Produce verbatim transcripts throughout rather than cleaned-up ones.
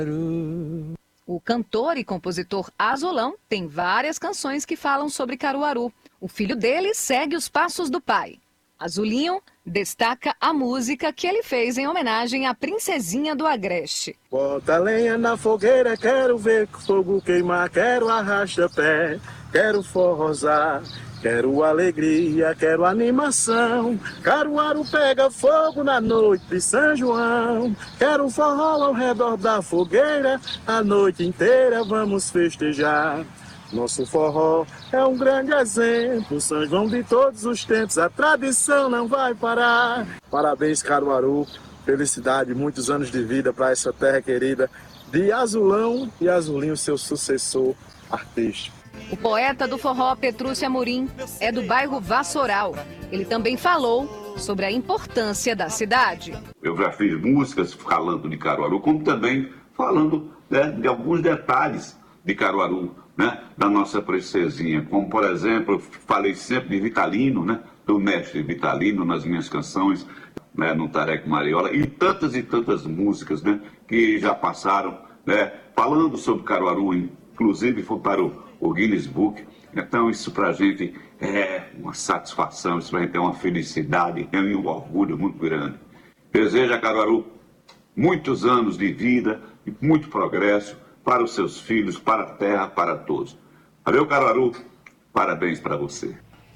O cantor e compositor Azulão tem várias canções que falam sobre Caruaru. O filho dele segue os passos do pai. Azulinho destaca a música que ele fez em homenagem à princesinha do Agreste. Bota lenha na fogueira, quero ver fogo queimar, quero arrasta-pé, quero forrosar, quero alegria, quero animação. Caruaru pega fogo na noite de São João, quero forró ao redor da fogueira, a noite inteira vamos festejar. Nosso forró é um grande exemplo, São João de todos os tempos, a tradição não vai parar. Parabéns, Caruaru, felicidade, muitos anos de vida para essa terra querida de Azulão e Azulinho, seu sucessor artístico. O poeta do forró, Petrúcio Amorim, é do bairro Vassoural. Ele também falou sobre a importância da cidade. Eu já fiz músicas falando de Caruaru, como também falando, né, de alguns detalhes de Caruaru, né, da nossa princesinha, como por exemplo, eu falei sempre de Vitalino, né, do mestre Vitalino nas minhas canções, né, no Tareco Mariola, e tantas e tantas músicas, né, que já passaram, né, falando sobre Caruaru, inclusive foi para o, o Guinness Book. Então isso pra gente é uma satisfação, isso pra gente é uma felicidade, é um orgulho muito grande. Desejo a Caruaru muitos anos de vida e muito progresso para os seus filhos, para a terra, para todos. Valeu, Caruaru, parabéns para você.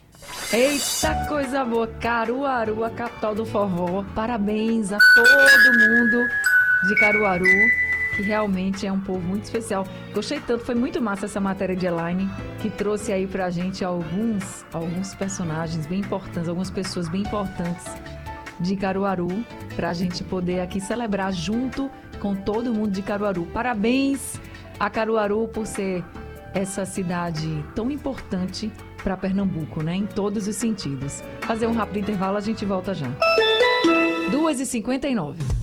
Eita, coisa boa, Caruaru, a capital do forró. Parabéns a todo mundo de Caruaru, que realmente é um povo muito especial. Gostei tanto, foi muito massa essa matéria de Elaine, que trouxe aí pra gente alguns, alguns personagens bem importantes, algumas pessoas bem importantes de Caruaru, pra gente poder aqui celebrar junto com todo mundo de Caruaru. Parabéns a Caruaru por ser essa cidade tão importante para Pernambuco, né? Em todos os sentidos. Fazer um rápido intervalo, a gente volta já. duas e cinquenta e nove.